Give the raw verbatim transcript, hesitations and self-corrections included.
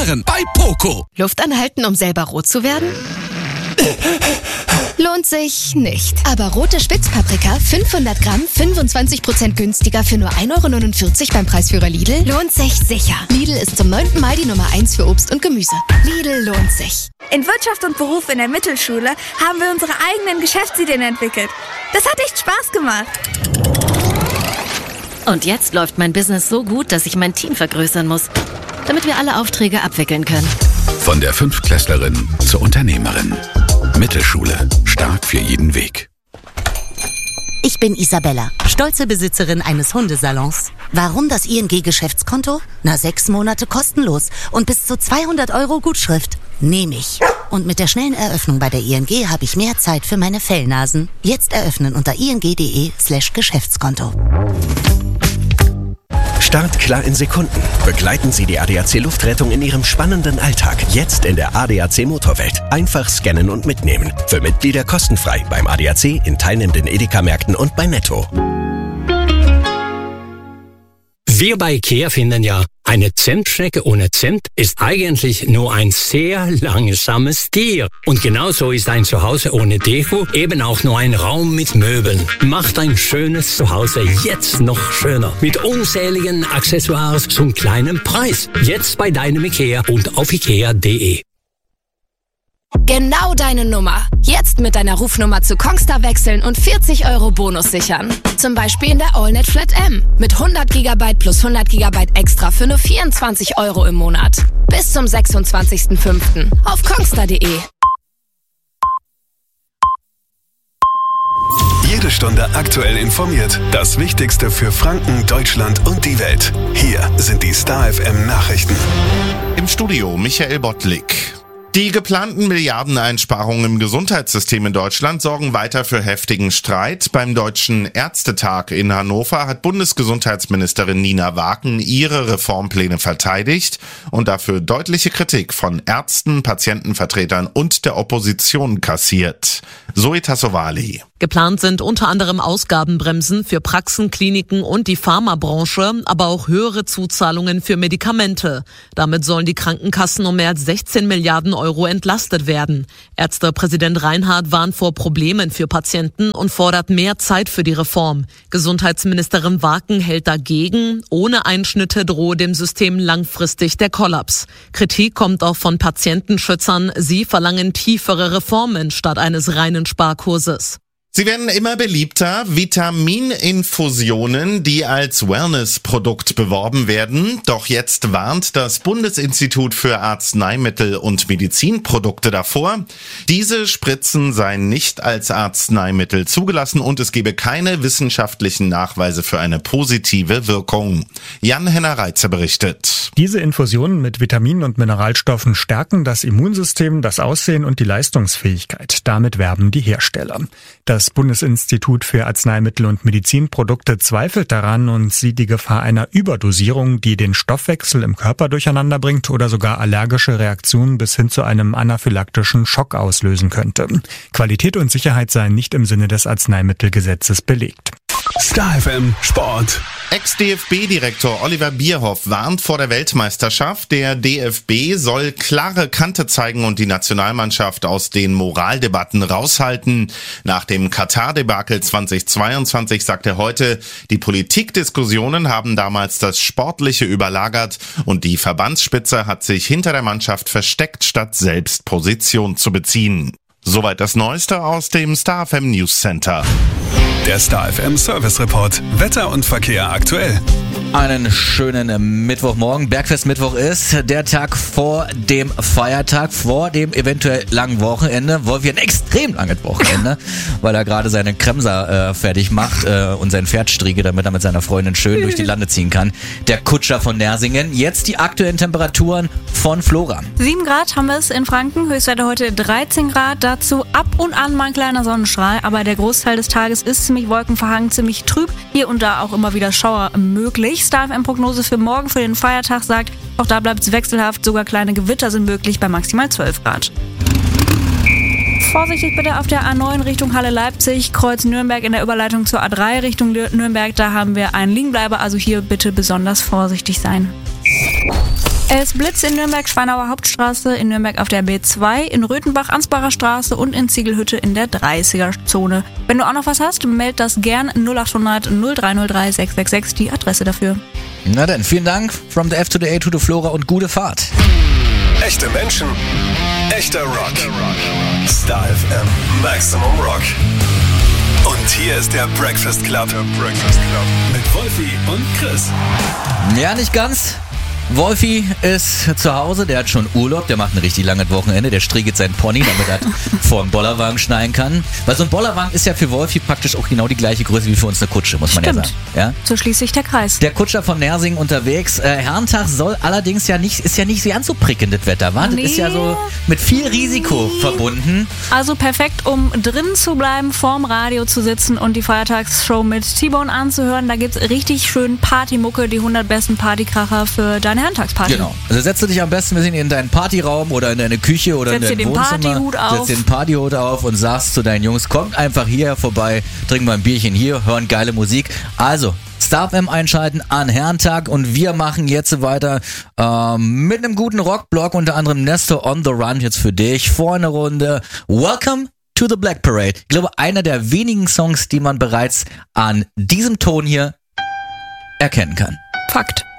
Sparen bei Poco. Luft anhalten, um selber rot zu werden? Lohnt sich nicht. Aber rote Spitzpaprika, fünfhundert Gramm, fünfundzwanzig Prozent günstiger für nur ein Euro neunundvierzig beim Preisführer Lidl, lohnt sich sicher. Lidl ist zum neunten Mal die Nummer eins für Obst und Gemüse. Lidl lohnt sich. In Wirtschaft und Beruf in der Mittelschule haben wir unsere eigenen Geschäftsideen entwickelt. Das hat echt Spaß gemacht. Und jetzt läuft mein Business so gut, dass ich mein Team vergrößern muss, damit wir alle Aufträge abwickeln können. Von der Fünftklässlerin zur Unternehmerin. Mittelschule. Stark für jeden Weg. Ich bin Isabella, stolze Besitzerin eines Hundesalons. Warum das I N G-Geschäftskonto? Na, sechs Monate kostenlos und bis zu zweihundert Euro Gutschrift. Nehme ich. Und mit der schnellen Eröffnung bei der I N G habe ich mehr Zeit für meine Fellnasen. Jetzt eröffnen unter ing.de slash Geschäftskonto. Start klar in Sekunden. Begleiten Sie die A D A C Luftrettung in Ihrem spannenden Alltag. Jetzt in der A D A C Motorwelt. Einfach scannen und mitnehmen. Für Mitglieder kostenfrei beim A D A C, in teilnehmenden Edeka-Märkten und bei Netto. Wir bei IKEA finden ja, eine Zentstrecke ohne Zent ist eigentlich nur ein sehr langsames Tier. Und genauso ist ein Zuhause ohne Deko eben auch nur ein Raum mit Möbeln. Macht ein schönes Zuhause jetzt noch schöner. Mit unzähligen Accessoires zum kleinen Preis. Jetzt bei deinem IKEA und auf ikea punkt de. Genau deine Nummer. Jetzt mit deiner Rufnummer zu Kongstar wechseln und vierzig Euro Bonus sichern. Zum Beispiel in der AllNet Flat M. Mit hundert Gigabyte plus hundert Gigabyte extra für nur vierundzwanzig Euro im Monat. Bis zum sechsundzwanzigsten fünften auf kongstar punkt de. Jede Stunde aktuell informiert. Das Wichtigste für Franken, Deutschland und die Welt. Hier sind die Star F M Nachrichten. Im Studio Michael Bottlik. Die geplanten Milliardeneinsparungen im Gesundheitssystem in Deutschland sorgen weiter für heftigen Streit. Beim Deutschen Ärztetag in Hannover hat Bundesgesundheitsministerin Nina Waken ihre Reformpläne verteidigt und dafür deutliche Kritik von Ärzten, Patientenvertretern und der Opposition kassiert. Zoe Tassovali. Geplant sind unter anderem Ausgabenbremsen für Praxen, Kliniken und die Pharmabranche, aber auch höhere Zuzahlungen für Medikamente. Damit sollen die Krankenkassen um mehr als sechzehn Milliarden Euro entlastet werden. Ärztepräsident Reinhardt warnt vor Problemen für Patienten und fordert mehr Zeit für die Reform. Gesundheitsministerin Waken hält dagegen. Ohne Einschnitte drohe dem System langfristig der Kollaps. Kritik kommt auch von Patientenschützern. Sie verlangen tiefere Reformen statt eines reinen Sparkurses. Sie werden immer beliebter. Vitamininfusionen, die als Wellness-Produkt beworben werden. Doch jetzt warnt das Bundesinstitut für Arzneimittel und Medizinprodukte davor. Diese Spritzen seien nicht als Arzneimittel zugelassen und es gebe keine wissenschaftlichen Nachweise für eine positive Wirkung. Jan-Henner Reitze berichtet. Diese Infusionen mit Vitaminen und Mineralstoffen stärken das Immunsystem, das Aussehen und die Leistungsfähigkeit. Damit werben die Hersteller. Das Bundesinstitut für Arzneimittel und Medizinprodukte zweifelt daran und sieht die Gefahr einer Überdosierung, die den Stoffwechsel im Körper durcheinander bringt oder sogar allergische Reaktionen bis hin zu einem anaphylaktischen Schock auslösen könnte. Qualität und Sicherheit seien nicht im Sinne des Arzneimittelgesetzes belegt. Star F M Sport. Ex-D F B-Direktor Oliver Bierhoff warnt vor der Weltmeisterschaft. Der D F B soll klare Kante zeigen und die Nationalmannschaft aus den Moraldebatten raushalten. Nach dem Katar-Debakel zweitausendzweiundzwanzig sagt er heute, die Politikdiskussionen haben damals das Sportliche überlagert und die Verbandsspitze hat sich hinter der Mannschaft versteckt, statt selbst Position zu beziehen. Soweit das Neueste aus dem Star F M News Center. Der Star F M Service Report. Wetter und Verkehr aktuell. Einen schönen Mittwochmorgen. Bergfest-Mittwoch ist der Tag vor dem Feiertag, vor dem eventuell langen Wochenende. Wolfi hat ein extrem langes Wochenende, weil er gerade seine Kremser äh, fertig macht äh, und sein Pferd striege, damit er mit seiner Freundin schön durch die Lande ziehen kann. Der Kutscher von Nersingen. Jetzt die aktuellen Temperaturen von Flora. sieben Grad haben wir es in Franken, Höchstwerte heute dreizehn Grad. Dazu ab und an mal ein kleiner Sonnenstrahl, aber der Großteil des Tages ist ziemlich wolkenverhangen, ziemlich trüb. Hier und da auch immer wieder Schauer möglich. Star F M-Prognose für morgen, für den Feiertag, sagt, auch da bleibt es wechselhaft, sogar kleine Gewitter sind möglich bei maximal zwölf Grad. Vorsichtig bitte auf der A neun Richtung Halle Leipzig, Kreuz Nürnberg in der Überleitung zur A drei Richtung Nürnberg, da haben wir einen Liegenbleiber, also hier bitte besonders vorsichtig sein. Es blitzt in Nürnberg Schweinauer Hauptstraße, in Nürnberg auf der B zwei, in Röthenbach Ansbacher Straße und in Ziegelhütte in der dreißiger-Zone. Wenn du auch noch was hast, meld das gern null acht hundert null drei null drei sechs sechs sechs, die Adresse dafür. Na dann, vielen Dank. From the F to the A to the Flora und gute Fahrt. Echte Menschen, echter Rock. Star F M Maximum Rock. Und hier ist der Breakfast Club. Der Breakfast Club. Mit Wolfi und Chris. Ja, nicht ganz. Wolfi ist zu Hause, der hat schon Urlaub, der macht ein richtig langes Wochenende, der striegelt seinen Pony, damit er vor dem Bollerwagen schneiden kann. Weil so ein Bollerwagen ist ja für Wolfi praktisch auch genau die gleiche Größe wie für uns eine Kutsche, muss man Stimmt. ja sagen. Ja? So schließt sich der Kreis. Der Kutscher von Nersing unterwegs. Äh, Herrentag soll allerdings ja nicht, ist ja nicht so ganz so prickelnd, das Wetter, war? Nee. Das ist ja so mit viel Risiko verbunden. Also perfekt, um drin zu bleiben, vorm Radio zu sitzen und die Feiertagsshow mit T-Bone anzuhören. Da gibt's richtig schön Partymucke, die hundert besten Partykracher für deine Herrentagsparty. Genau. Also setzt du dich am besten ein bisschen in deinen Partyraum oder in deine Küche oder Setz in dein dir den Wohnzimmer. Partyhut auf. Setz dir den Partyhut auf und sagst zu deinen Jungs, kommt einfach hier vorbei, trinken wir ein Bierchen hier, hören geile Musik. Also, Star F M einschalten an Herrentag und wir machen jetzt weiter ähm, mit einem guten Rockblock, unter anderem Nestor on the Run jetzt für dich. Vor einer Runde Welcome to the Black Parade. Ich glaube, einer der wenigen Songs, die man bereits an diesem Ton hier erkennen kann. Fakt.